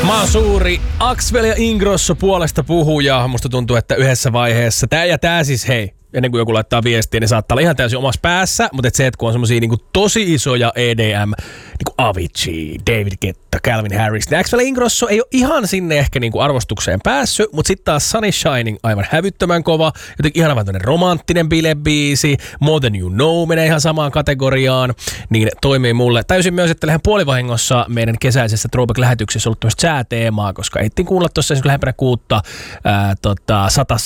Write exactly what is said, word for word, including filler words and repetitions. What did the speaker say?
Mä oon suuri Axwell ja Ingrosso puolesta puhuja. Musta tuntuu, että yhdessä vaiheessa tää ja tää siis hei. Ennen kuin joku laittaa viestiä, niin saattaa olla ihan täysin omassa päässä, mutta et se, että kun on semmosia niinku tosi isoja E D M, niinku Avicii, David Guetta, Calvin Harris, niin Axwell Ingrosso ei ole ihan sinne ehkä niinku arvostukseen päässyt, mutta sitten taas Sun is Shining aivan hävyttömän kova, jotenkin ihan aivan romanttinen bilebiisi, More Than You Know menee ihan samaan kategoriaan, niin toimii mulle. Täysin myös, että lähden puolivahingossa meidän kesäisessä Throwback-lähetyksessä ollut tämmöistä sääteemaa, koska ehtiin kuulla tuossa lähempänä kuutta ää, tota, satas